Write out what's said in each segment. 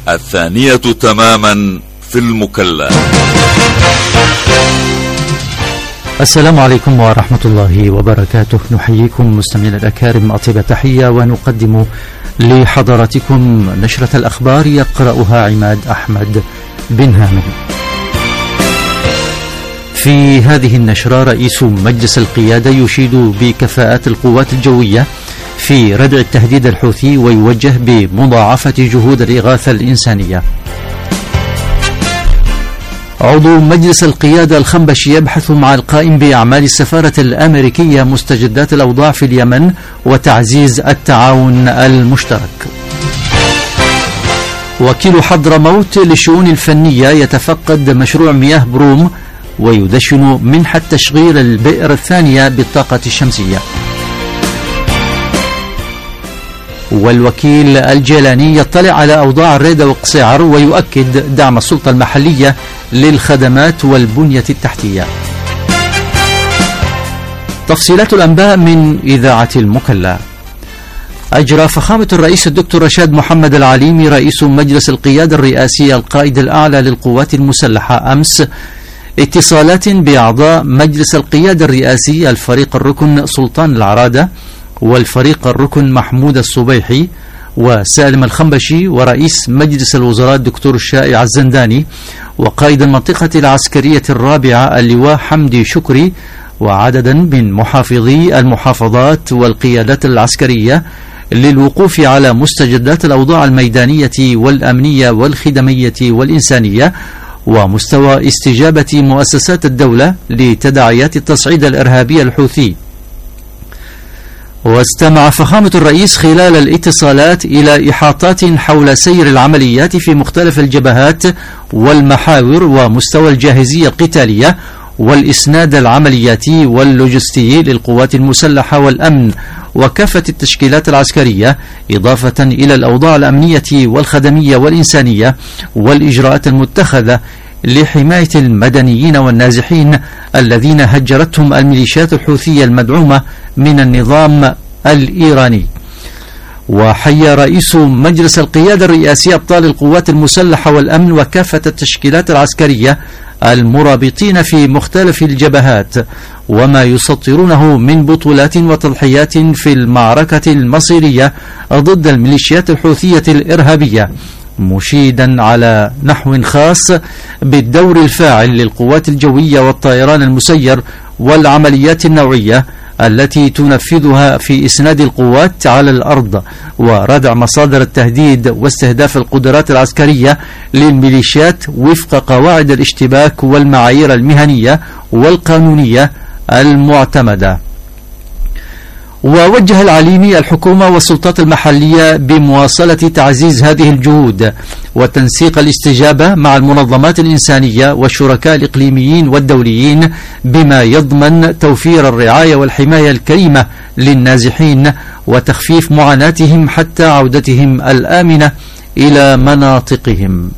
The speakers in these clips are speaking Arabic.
الثانية تماما في المكلا. السلام عليكم ورحمة الله وبركاته. نحييكم مستمعينا الأكارم أطيب تحية، ونقدم لحضراتكم نشرة الأخبار يقرأها عماد أحمد بن هامد. في هذه النشرة رئيس مجلس القيادة يشيد بكفاءات القوات الجوية في ردع التهديد الحوثي ويوجه بمضاعفة جهود الإغاثة الإنسانية. عضو مجلس القيادة الخنبشي يبحث مع القائم بأعمال السفارة الأمريكية مستجدات الأوضاع في اليمن وتعزيز التعاون المشترك. وكيل حضرموت للشؤون الفنية يتفقد مشروع مياه بروم ويدشن منحة تشغيل البئر الثانية بالطاقة الشمسية. والوكيل الجيلاني يطلع على أوضاع الريدة وقصيعر ويؤكد دعم السلطة المحلية للخدمات والبنية التحتية. تفصيلات الأنباء من إذاعة المكلا. أجرى فخامة الرئيس الدكتور رشاد محمد العليمي رئيس مجلس القيادة الرئاسي القائد الأعلى للقوات المسلحة أمس اتصالات بأعضاء مجلس القيادة الرئاسي الفريق الركن سلطان العرادة والفريق الركن محمود الصبيحي وسالم الخنبشي ورئيس مجلس الوزراء الدكتور الشائع الزنداني وقائد المنطقة العسكرية الرابعة اللواء حمدي شكري وعددا من محافظي المحافظات والقيادات العسكرية للوقوف على مستجدات الأوضاع الميدانية والأمنية والخدمية والإنسانية ومستوى استجابة مؤسسات الدولة لتداعيات التصعيد الإرهابي الحوثي. واستمع فخامة الرئيس خلال الاتصالات إلى إحاطات حول سير العمليات في مختلف الجبهات والمحاور ومستوى الجاهزية القتالية والإسناد العملياتي واللوجستي للقوات المسلحة والأمن وكافة التشكيلات العسكرية، إضافة إلى الأوضاع الأمنية والخدمية والإنسانية والإجراءات المتخذة لحماية المدنيين والنازحين الذين هجرتهم الميليشيات الحوثية المدعومة من النظام الإيراني. وحيا رئيس مجلس القيادة الرئاسي أبطال القوات المسلحة والأمن وكافة التشكيلات العسكرية المرابطين في مختلف الجبهات وما يسطرونه من بطولات وتضحيات في المعركة المصيرية ضد الميليشيات الحوثية الإرهابية، مشيدا على نحو خاص بالدور الفاعل للقوات الجوية والطيران المسير والعمليات النوعية التي تنفذها في إسناد القوات على الأرض وردع مصادر التهديد واستهداف القدرات العسكرية للميليشيات وفق قواعد الاشتباك والمعايير المهنية والقانونية المعتمدة. ووجه العليمي الحكومة والسلطات المحلية بمواصلة تعزيز هذه الجهود وتنسيق الاستجابة مع المنظمات الإنسانية والشركاء الإقليميين والدوليين بما يضمن توفير الرعاية والحماية الكريمة للنازحين وتخفيف معاناتهم حتى عودتهم الآمنة إلى مناطقهم.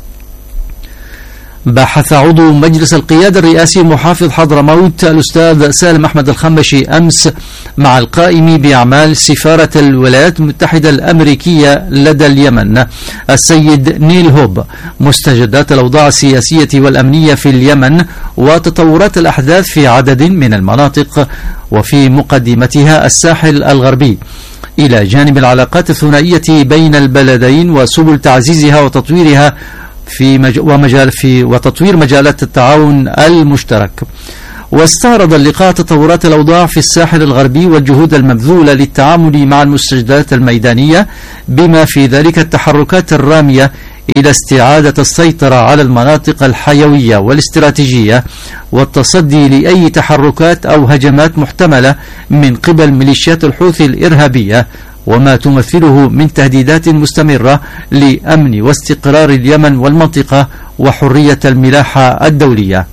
بحث عضو مجلس القيادة الرئاسي محافظ حضرموت الأستاذ سالم أحمد الخنبشي أمس مع القائم بأعمال سفارة الولايات المتحدة الأمريكية لدى اليمن السيد نيل هوب مستجدات الأوضاع السياسية والأمنية في اليمن وتطورات الأحداث في عدد من المناطق وفي مقدمتها الساحل الغربي، إلى جانب العلاقات الثنائية بين البلدين وسبل تعزيزها وتطويرها وتطوير مجالات التعاون المشترك. واستعرض اللقاء تطورات الأوضاع في الساحل الغربي والجهود المبذولة للتعامل مع المستجدات الميدانية بما في ذلك التحركات الرامية إلى استعادة السيطرة على المناطق الحيوية والاستراتيجية والتصدي لأي تحركات أو هجمات محتملة من قبل ميليشيات الحوثي الإرهابية وما تمثله من تهديدات مستمرة لأمن واستقرار اليمن والمنطقة وحرية الملاحة الدولية.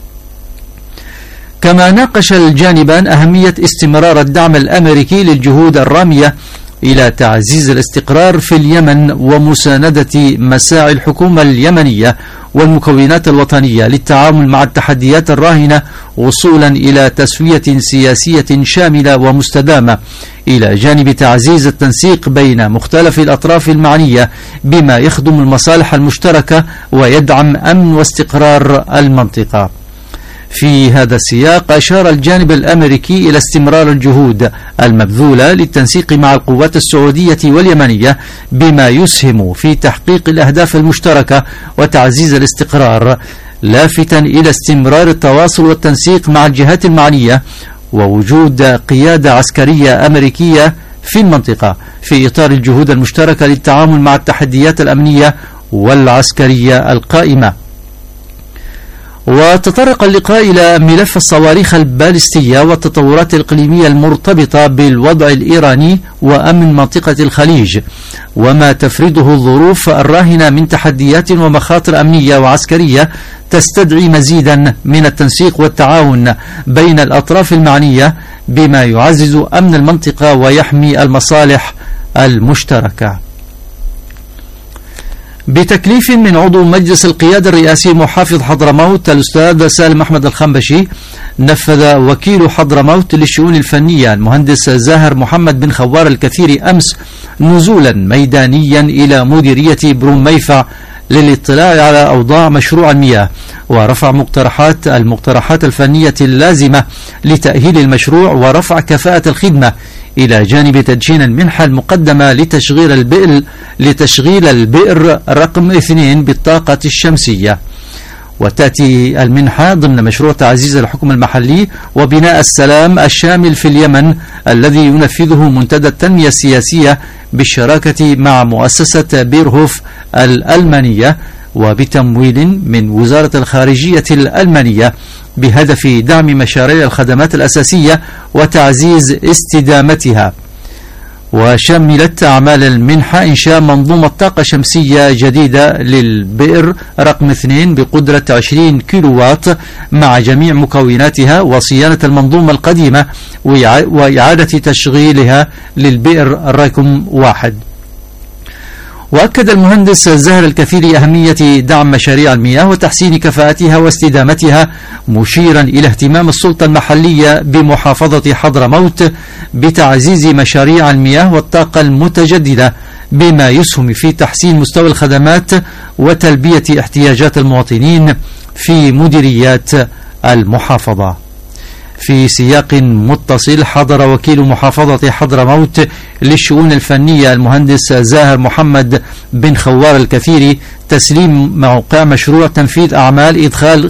كما ناقش الجانبان أهمية استمرار الدعم الأمريكي للجهود الرامية إلى تعزيز الاستقرار في اليمن ومساندة مساعي الحكومة اليمنية والمكونات الوطنية للتعامل مع التحديات الراهنة وصولا إلى تسوية سياسية شاملة ومستدامة، إلى جانب تعزيز التنسيق بين مختلف الأطراف المعنية بما يخدم المصالح المشتركة ويدعم أمن واستقرار المنطقة. في هذا السياق أشار الجانب الأمريكي إلى استمرار الجهود المبذولة للتنسيق مع القوات السعودية واليمنية بما يسهم في تحقيق الأهداف المشتركة وتعزيز الاستقرار، لافتا إلى استمرار التواصل والتنسيق مع الجهات المعنية ووجود قيادة عسكرية أمريكية في المنطقة في إطار الجهود المشتركة للتعامل مع التحديات الأمنية والعسكرية القائمة. وتطرق اللقاء إلى ملف الصواريخ البالستية والتطورات الإقليمية المرتبطة بالوضع الإيراني وأمن منطقة الخليج، وما تفرضه الظروف الراهنة من تحديات ومخاطر أمنية وعسكرية تستدعي مزيدا من التنسيق والتعاون بين الأطراف المعنية بما يعزز أمن المنطقة ويحمي المصالح المشتركة. بتكليف من عضو مجلس القيادة الرئاسي محافظ حضرموت الأستاذ سالم أحمد الخنبشي، نفذ وكيل حضرموت للشؤون الفنية المهندس زاهر محمد بن خوار الكثير أمس نزولا ميدانيا إلى مديرية بروميفع للاطلاع على أوضاع مشروع المياه ورفع المقترحات الفنية اللازمة لتأهيل المشروع ورفع كفاءة الخدمة، إلى جانب تدشين المنحة المقدمة لتشغيل البئر رقم 2 بالطاقة الشمسية. وتأتي المنحة ضمن مشروع تعزيز الحكم المحلي وبناء السلام الشامل في اليمن الذي ينفذه منتدى التنمية السياسية بالشراكة مع مؤسسة بيرهوف الألمانية وبتمويل من وزارة الخارجية الألمانية بهدف دعم مشاريع الخدمات الأساسية وتعزيز استدامتها. وشملت أعمال المنحة إنشاء منظومة طاقة شمسية جديدة للبئر رقم 2 بقدرة 20 كيلووات مع جميع مكوناتها وصيانة المنظومة القديمة وإعادة تشغيلها للبئر رقم 1. وأكد المهندس زاهر الكثير أهمية دعم مشاريع المياه وتحسين كفاءتها واستدامتها، مشيرا إلى اهتمام السلطة المحلية بمحافظة حضرموت بتعزيز مشاريع المياه والطاقة المتجددة بما يسهم في تحسين مستوى الخدمات وتلبية احتياجات المواطنين في مديريات المحافظة. في سياق متصل حضر وكيل محافظة حضرموت للشؤون الفنية المهندس زاهر محمد بن خوار الكثير تسليم موقع مشروع تنفيذ أعمال إدخال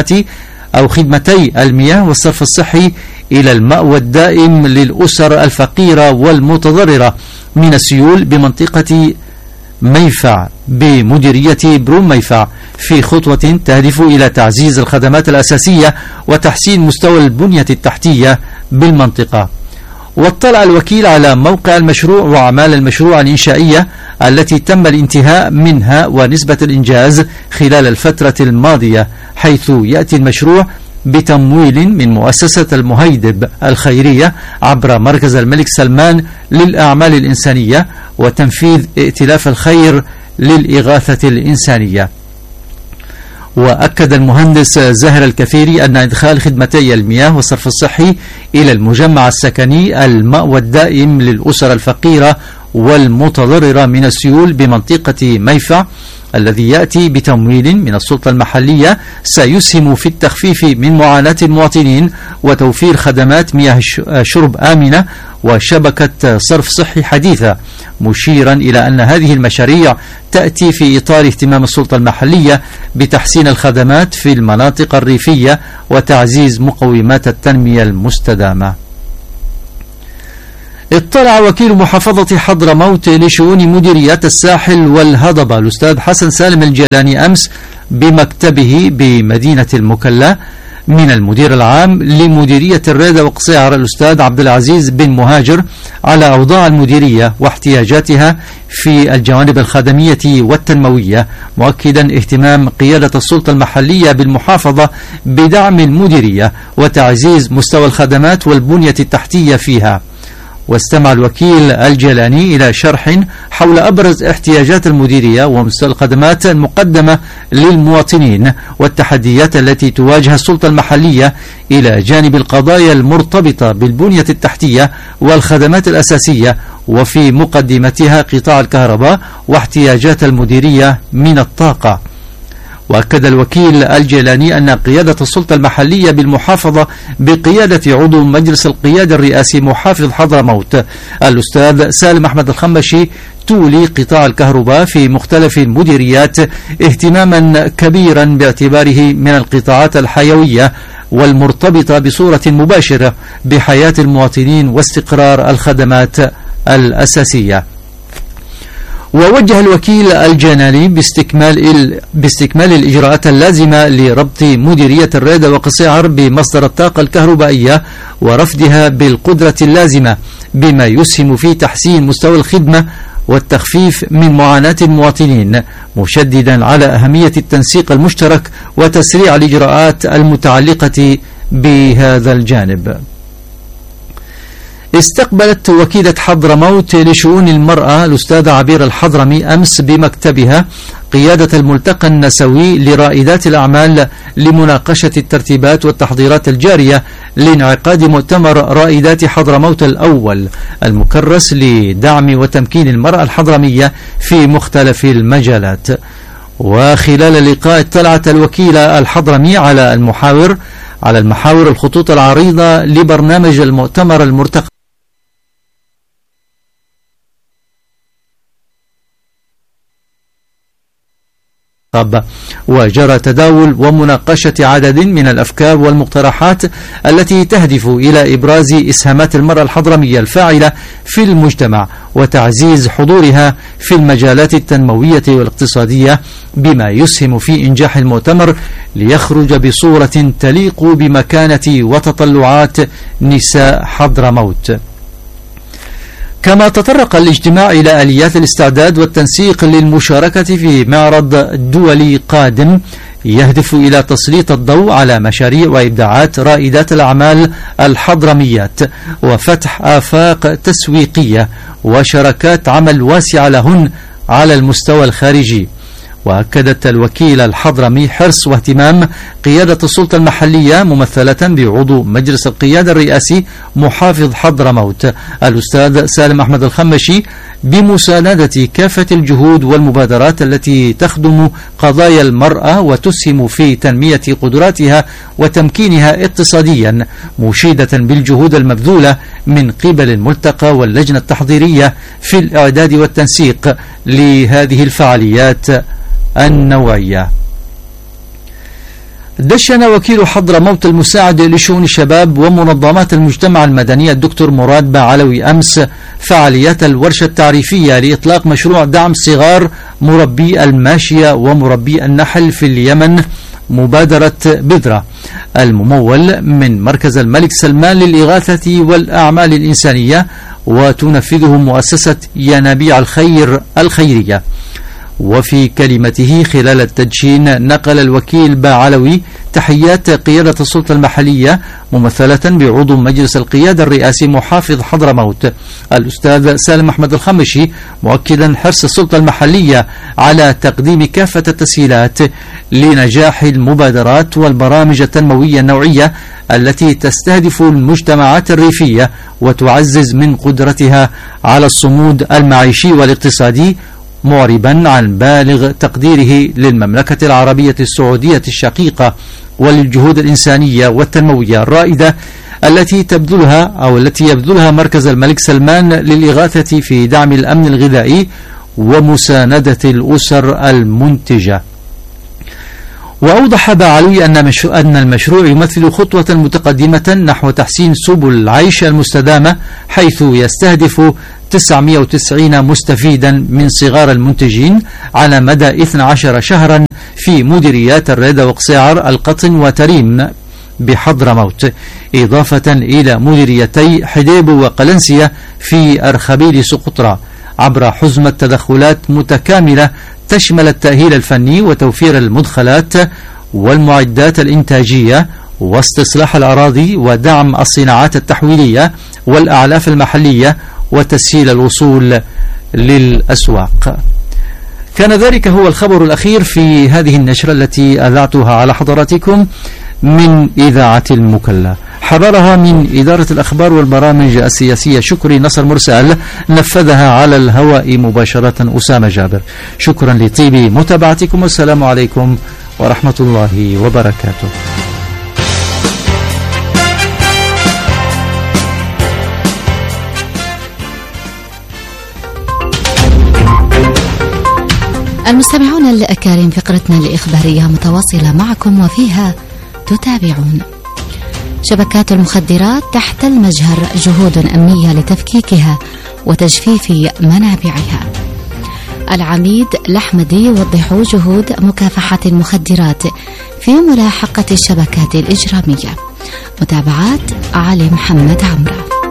خدمتي المياه والصرف الصحي إلى المأوى الدائم للأسر الفقيرة والمتضررة من السيول بمنطقة ميفع بمديرية بروميفع في خطوة تهدف إلى تعزيز الخدمات الأساسية وتحسين مستوى البنية التحتية بالمنطقة. واطلع الوكيل على موقع المشروع وأعمال المشروع الإنشائية التي تم الانتهاء منها ونسبة الإنجاز خلال الفترة الماضية، حيث يأتي المشروع بتمويل من مؤسسة المهيدب الخيرية عبر مركز الملك سلمان للأعمال الإنسانية وتنفيذ ائتلاف الخير للإغاثة الإنسانية. وأكد المهندس زاهر الكثيري أن إدخال خدمتي المياه والصرف الصحي إلى المجمع السكني المأوى الدائم للأسر الفقيرة والمتضررة من السيول بمنطقة ميفع الذي يأتي بتمويل من السلطة المحلية سيسهم في التخفيف من معاناة المواطنين وتوفير خدمات مياه شرب آمنة وشبكة صرف صحي حديثة، مشيرا إلى أن هذه المشاريع تأتي في إطار اهتمام السلطة المحلية بتحسين الخدمات في المناطق الريفية وتعزيز مقومات التنمية المستدامة. اطلع وكيل محافظة حضرموت لشؤون مديريات الساحل والهضبة الأستاذ حسن سالم الجيلاني أمس بمكتبه بمدينة المكلا من المدير العام لمديرية الريدة وقصيعر الأستاذ عبد العزيز بن مهاجر على أوضاع المديرية واحتياجاتها في الجوانب الخدمية والتنموية، مؤكدا اهتمام قيادة السلطة المحلية بالمحافظة بدعم المديرية وتعزيز مستوى الخدمات والبنية التحتية فيها. واستمع الوكيل الجيلاني إلى شرح حول أبرز احتياجات المديرية ومستوى الخدمات المقدمة للمواطنين والتحديات التي تواجه السلطة المحلية إلى جانب القضايا المرتبطة بالبنية التحتية والخدمات الأساسية، وفي مقدمتها قطاع الكهرباء واحتياجات المديرية من الطاقة. وأكد الوكيل الجيلاني أن قيادة السلطة المحلية بالمحافظة بقيادة عضو مجلس القيادة الرئاسي محافظ حضرموت الأستاذ سالم أحمد الخمشي تولي قطاع الكهرباء في مختلف المديريات اهتماما كبيرا باعتباره من القطاعات الحيوية والمرتبطة بصورة مباشرة بحياة المواطنين واستقرار الخدمات الأساسية. ووجه الوكيل الجيلاني باستكمال الإجراءات اللازمة لربط مديرية الريدة وقصيعر بمصدر الطاقة الكهربائية ورفدها بالقدرة اللازمة، بما يسهم في تحسين مستوى الخدمة والتخفيف من معاناة المواطنين، مشددا على أهمية التنسيق المشترك وتسريع الإجراءات المتعلقة بهذا الجانب. استقبلت وكيلة حضرموت لشؤون المرأة الأستاذة عبير الحضرمي أمس بمكتبها قيادة الملتقى النسوي لرائدات الأعمال لمناقشة الترتيبات والتحضيرات الجارية لانعقاد مؤتمر رائدات حضرموت الأول المكرس لدعم وتمكين المرأة الحضرمية في مختلف المجالات. وخلال اللقاء اطلعت الوكيلة الحضرمي على المحاور الخطوط العريضة لبرنامج المؤتمر المرتقى وجرى تداول ومناقشة عدد من الأفكار والمقترحات التي تهدف إلى إبراز إسهامات المرأة الحضرمية الفاعلة في المجتمع وتعزيز حضورها في المجالات التنموية والاقتصادية، بما يسهم في إنجاح المؤتمر ليخرج بصورة تليق بمكانة وتطلعات نساء حضرموت. كما تطرق الاجتماع إلى آليات الاستعداد والتنسيق للمشاركة في معرض دولي قادم يهدف إلى تسليط الضوء على مشاريع وإبداعات رائدات الأعمال الحضرميات وفتح آفاق تسويقية وشركات عمل واسعة لهن على المستوى الخارجي. وأكدت الوكيل الحضرمي حرص واهتمام قيادة السلطة المحلية ممثلة بعضو مجلس القيادة الرئاسي محافظ حضرموت الأستاذ سالم أحمد الخمشي بمساندة كافة الجهود والمبادرات التي تخدم قضايا المرأة وتسهم في تنمية قدراتها وتمكينها اقتصاديا، مشيدة بالجهود المبذولة من قبل الملتقى واللجنة التحضيرية في الإعداد والتنسيق لهذه الفعاليات النوعية. دشن وكيل حضرموت المساعد لشؤون الشباب ومنظمات المجتمع المدني الدكتور مراد بعلوي أمس فعاليات الورشة التعريفية لإطلاق مشروع دعم صغار مربي الماشية ومربي النحل في اليمن، مبادرة بذرة الممول من مركز الملك سلمان للإغاثة والأعمال الإنسانية، وتنفذه مؤسسة ينابيع الخير الخيرية. وفي كلمته خلال التدشين نقل الوكيل بعلوي تحيات قيادة السلطة المحلية ممثلة بعضو مجلس القيادة الرئاسي محافظ حضرموت الأستاذ سالم أحمد الخمشي، مؤكدا حرص السلطة المحلية على تقديم كافة التسهيلات لنجاح المبادرات والبرامج التنموية النوعية التي تستهدف المجتمعات الريفية وتعزز من قدرتها على الصمود المعيشي والاقتصادي، معربا عن بالغ تقديره للمملكة العربية السعودية الشقيقة وللجهود الإنسانية والتنموية الرائدة التي يبذلها مركز الملك سلمان للإغاثة في دعم الأمن الغذائي ومساندة الأسر المنتجة. وأوضح بعلوي أن المشروع يمثل خطوة متقدمة نحو تحسين سبل العيش المستدامة، حيث يستهدف 990 مستفيدا من صغار المنتجين على مدى 12 شهرا في مديريات الريدة وقصيعر القطن وتريم بحضرموت، إضافة إلى مديريتي حديب وقلنسية في أرخبيل سقطرى، عبر حزمة تدخلات متكاملة تشمل التأهيل الفني وتوفير المدخلات والمعدات الإنتاجية واستصلاح الأراضي ودعم الصناعات التحويلية والأعلاف المحلية وتسهيل الوصول للأسواق. كان ذلك هو الخبر الأخير في هذه النشرة التي أذعتها على حضراتكم من إذاعة المكلا. حضرها من إدارة الأخبار والبرامج السياسية شكري نصر مرسال، نفذها على الهواء مباشرة أسامة جابر. شكرا لطيب متابعتكم، والسلام عليكم ورحمة الله وبركاته. المستمعون الأكارم، فقرتنا الإخبارية متواصلة معكم وفيها تتابعون: شبكات المخدرات تحت المجهر، جهود أمنية لتفكيكها وتجفيف منابعها. العميد الأحمدي يوضح جهود مكافحة المخدرات في ملاحقة الشبكات الإجرامية. متابعات علي محمد عمرو.